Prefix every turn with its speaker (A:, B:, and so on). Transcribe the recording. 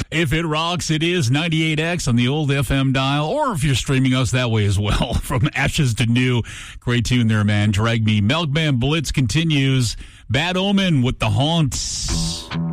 A: If it rocks, it is 98X on the old FM dial, or if you're streaming us that way as well. From Ashes to New. Great tune there, man. Drag Me. Milkman Blitz continues. Bad Omen with The Haunts.